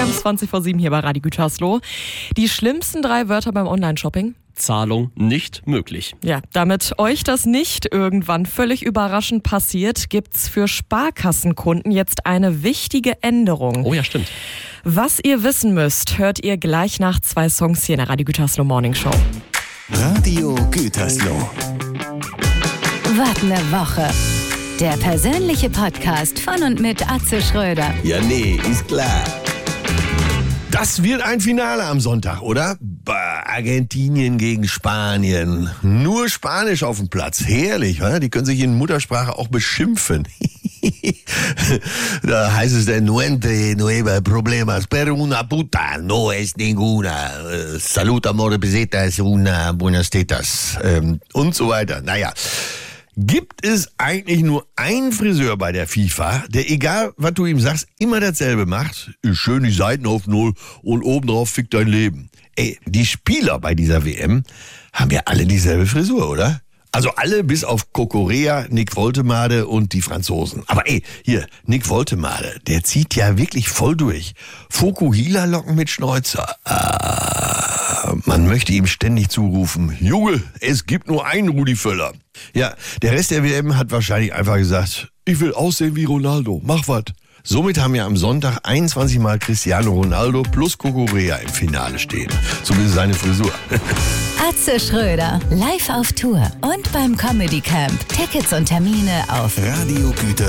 haben es 20:07 hier bei Radio Gütersloh. Die schlimmsten 3 Wörter beim Online-Shopping? Zahlung nicht möglich. Ja, damit euch das nicht irgendwann völlig überraschend passiert, gibt's für Sparkassenkunden jetzt eine wichtige Änderung. Oh ja, stimmt. Was ihr wissen müsst, hört ihr gleich nach 2 Songs hier in der Radio Gütersloh Morning Show. Radio Gütersloh. Was ne Woche. Der persönliche Podcast von und mit Atze Schröder. Ja, nee, ist klar. Das wird ein Finale am Sonntag, oder? Argentinien gegen Spanien. Nur Spanisch auf dem Platz. Herrlich, oder? Die können sich in Muttersprache auch beschimpfen. Da heißt es dann, nueve problemas, pero una puta no es ninguna. Salud, amore, pesetas, una buenas tetas. Und so weiter. Naja. Gibt es eigentlich nur einen Friseur bei der FIFA, der, egal was du ihm sagst, immer dasselbe macht? Schön die Seiten auf Null und obendrauf fickt dein Leben. Ey, die Spieler bei dieser WM haben ja alle dieselbe Frisur, oder? Also alle bis auf Kokorea, Nick Woltemade und die Franzosen. Aber ey, hier, Nick Woltemade, der zieht ja wirklich voll durch. Fokuhila-Locken mit Schnäuzer. Man möchte ihm ständig zurufen, Junge, es gibt nur einen Rudi Völler. Ja, der Rest der WM hat wahrscheinlich einfach gesagt, ich will aussehen wie Ronaldo, mach was. Somit haben ja am Sonntag 21 Mal Cristiano Ronaldo plus Kokorea im Finale stehen. Zumindest seine Frisur. Atze Schröder, live auf Tour und beim Comedy Camp. Tickets und Termine auf Radio Gütersloh.